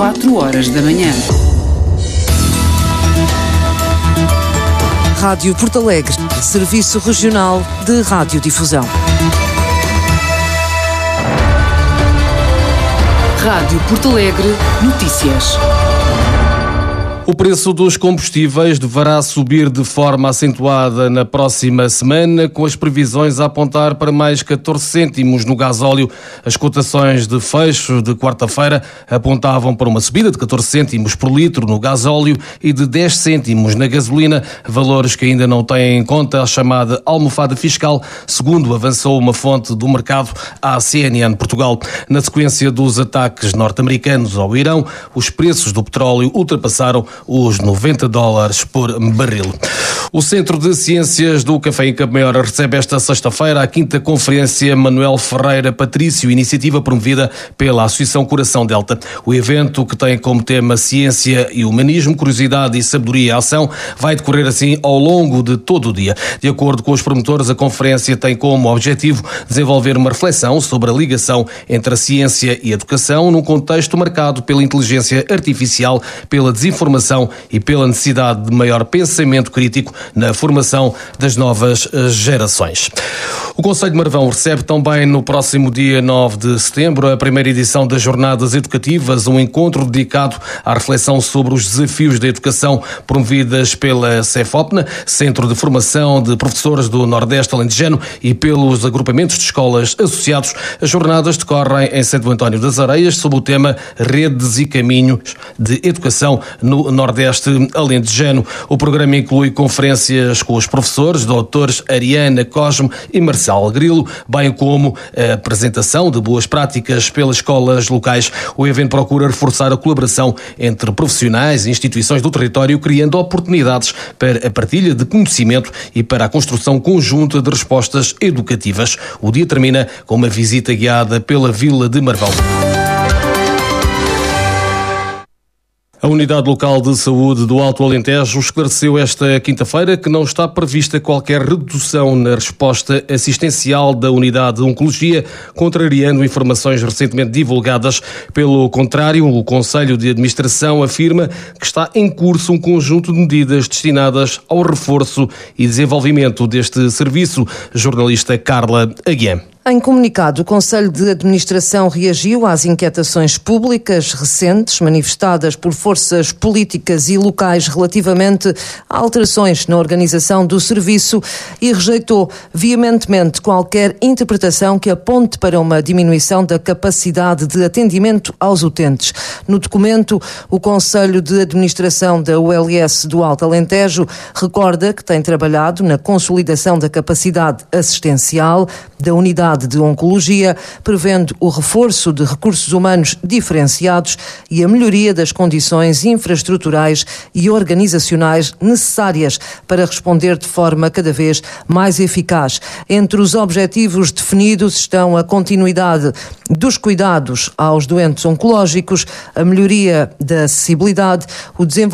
4h da manhã. Rádio Porto Alegre, Serviço Regional de Radiodifusão. Rádio Porto Alegre, notícias. O preço dos combustíveis deverá subir de forma acentuada na próxima semana, com as previsões a apontar para mais 14 cêntimos no gasóleo. As cotações de fecho de quarta-feira apontavam para uma subida de 14 cêntimos por litro no gasóleo e de 10 cêntimos na gasolina, valores que ainda não têm em conta a chamada almofada fiscal, segundo avançou uma fonte do mercado à CNN Portugal. Na sequência dos ataques norte-americanos ao Irão, os preços do petróleo ultrapassaram os $90 por barril. O Centro de Ciências do Café em Campo Maior recebe esta sexta-feira a 5ª Conferência Manuel Ferreira Patrício, iniciativa promovida pela Associação Coração Delta. O evento, que tem como tema Ciência e Humanismo, Curiosidade e Sabedoria e Ação, vai decorrer assim ao longo de todo o dia. De acordo com os promotores, a conferência tem como objetivo desenvolver uma reflexão sobre a ligação entre a ciência e a educação num contexto marcado pela inteligência artificial, pela desinformação e pela necessidade de maior pensamento crítico na formação das novas gerações. O Concelho de Marvão recebe também no próximo dia 9 de setembro a primeira edição das Jornadas Educativas, um encontro dedicado à reflexão sobre os desafios da educação promovidas pela CEFOPNA, Centro de Formação de Professores do Nordeste Alentejano, e pelos agrupamentos de escolas associados. As jornadas decorrem em Santo António das Areias sob o tema Redes e Caminhos de Educação no Nordeste Alentejano. O programa inclui conferências com os professores, doutores Ariana Cosme e Marcelo Grilo, bem como a apresentação de boas práticas pelas escolas locais. O evento procura reforçar a colaboração entre profissionais e instituições do território, criando oportunidades para a partilha de conhecimento e para a construção conjunta de respostas educativas. O dia termina com uma visita guiada pela Vila de Marvão. A Unidade Local de Saúde do Alto Alentejo esclareceu esta quinta-feira que não está prevista qualquer redução na resposta assistencial da Unidade de Oncologia, contrariando informações recentemente divulgadas. Pelo contrário, o Conselho de Administração afirma que está em curso um conjunto de medidas destinadas ao reforço e desenvolvimento deste serviço. Jornalista Carla Aguian. Em comunicado, o Conselho de Administração reagiu às inquietações públicas recentes manifestadas por forças políticas e locais relativamente a alterações na organização do serviço e rejeitou veementemente qualquer interpretação que aponte para uma diminuição da capacidade de atendimento aos utentes. No documento, o Conselho de Administração da ULS do Alto Alentejo recorda que tem trabalhado na consolidação da capacidade assistencial da Unidade de Oncologia, prevendo o reforço de recursos humanos diferenciados e a melhoria das condições infraestruturais e organizacionais necessárias para responder de forma cada vez mais eficaz. Entre os objetivos definidos estão a continuidade dos cuidados aos doentes oncológicos, a melhoria da acessibilidade, o desenvolvimento